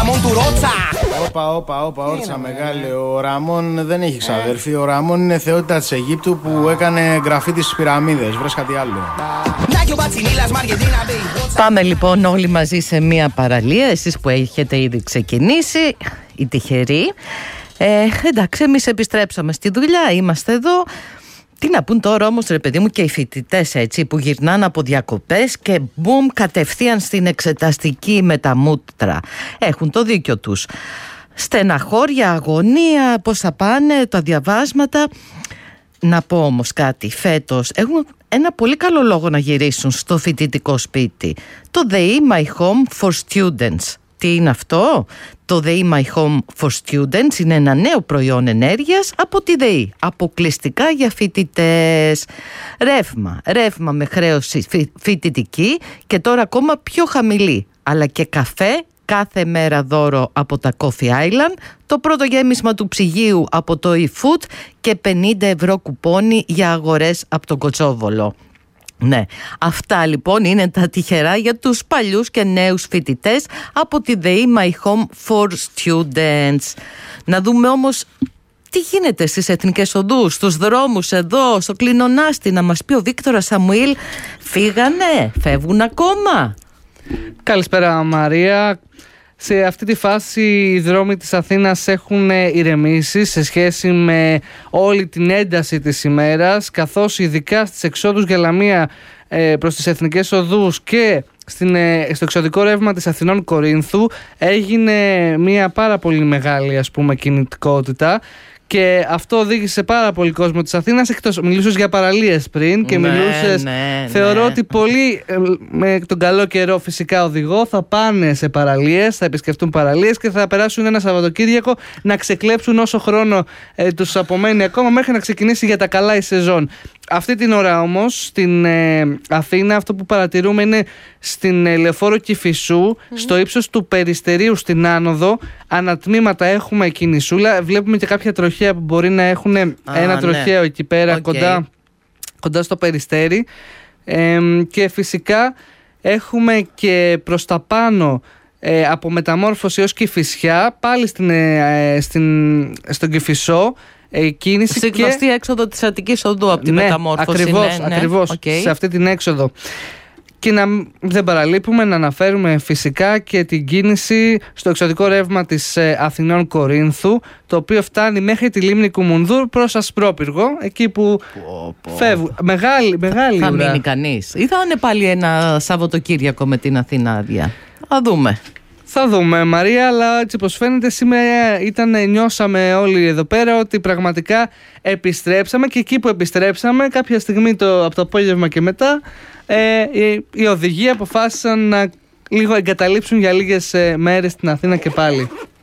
Όπα, όρτσα μεγάλη. Ο Ραμόν δεν έχει ξαδέρφη. Ο Ραμόν είναι θεότητα της Αιγύπτου που έκανε γραφίτι στις πυραμίδες. Βρες κάτι άλλο. Πάμε λοιπόν όλοι μαζί σε μια παραλία. Εσείς που έχετε ήδη ξεκινήσει, οι τυχεροί. Εντάξει, εμείς επιστρέψαμε στη δουλειά, είμαστε εδώ. Τι να πούν τώρα όμως, ρε παιδί μου, και οι φοιτητές έτσι που γυρνάνε από διακοπές και μπουμ κατευθείαν στην εξεταστική με τα μούτρα. Έχουν το δίκιο τους. Στεναχώρια, αγωνία, πώς θα πάνε τα διαβάσματα. Να πω όμως κάτι, φέτος έχουν ένα πολύ καλό λόγο να γυρίσουν στο φοιτητικό σπίτι. Το ΔΕΗ My Home for Students. Τι είναι αυτό? Το ΔΕΗ My Home for Students είναι ένα νέο προϊόν ενέργειας από τη ΔΕΗ, αποκλειστικά για φοιτητές. Ρεύμα με χρέωση φοιτητική και τώρα ακόμα πιο χαμηλή, αλλά και καφέ κάθε μέρα δώρο από τα Coffee Island, το πρώτο γέμισμα του ψυγείου από το eFood και 50 ευρώ κουπόνι για αγορές από τον Κοτσόβολο. Ναι, αυτά λοιπόν είναι τα τυχερά για τους παλιούς και νέους φοιτητές από τη ΔΕΗ My Home for Students. Να δούμε όμως τι γίνεται στις εθνικές οδούς, στους δρόμους εδώ, στο Κλεινονάστη. Να μας πει ο Βίκτορας Σαμουήλ, φεύγουν ακόμα? Καλησπέρα Μαρία. Σε αυτή τη φάση οι δρόμοι της Αθήνας έχουν ηρεμήσει σε σχέση με όλη την ένταση της ημέρας, καθώς ειδικά στις εξόδους για Λαμία προς τις εθνικές οδούς και στο εξωδικό ρεύμα της Αθηνών Κορίνθου έγινε μια πάρα πολύ μεγάλη κινητικότητα. Και αυτό οδήγησε σε πάρα πολύ κόσμο της Αθήνας. Μιλούσες για παραλίες πριν και μιλούσες. Θεωρώ ότι πολλοί με τον καλό καιρό φυσικά οδηγώ θα πάνε σε παραλίες, θα επισκεφτούν παραλίες και θα περάσουν ένα Σαββατοκύριακο να ξεκλέψουν όσο χρόνο τους απομένει ακόμα μέχρι να ξεκινήσει για τα καλά η σεζόν. Αυτή την ώρα όμως στην Αθήνα αυτό που παρατηρούμε είναι στην Λεωφόρο Κηφισού, στο ύψος του Περιστερίου στην άνοδο, ανατμήματα έχουμε κινησούλα. Βλέπουμε και κάποια τροχαία που μπορεί να έχουν ένα τροχαίο εκεί πέρα κοντά στο Περιστέρι. Και φυσικά έχουμε και προς τα πάνω από Μεταμόρφωση ως Κηφισιά, πάλι στον Κηφισό, κίνηση. Στην γνωστή έξοδο της Αττικής Οδού από τη Μεταμόρφωση. Ακριβώς, σε αυτή την έξοδο. Και δεν παραλείπουμε να αναφέρουμε φυσικά και την κίνηση στο εξωδικό ρεύμα της Αθηνών Κορίνθου, το οποίο φτάνει μέχρι τη λίμνη Κουμουνδούρ προς Ασπρόπυργο, εκεί που φεύγουν. Μεγάλη θα ουρά. μείνει κανείς ή θα είναι πάλι ένα Σαββατοκύριακο με την Αθήνα άδεια? Θα δούμε. Θα δούμε Μαρία, αλλά έτσι πως φαίνεται σήμερα νιώσαμε όλοι εδώ πέρα ότι πραγματικά επιστρέψαμε, και εκεί που επιστρέψαμε κάποια στιγμή από το απόγευμα και μετά οι οδηγοί αποφάσισαν να λίγο εγκαταλείψουν για λίγες μέρες στην Αθήνα και πάλι.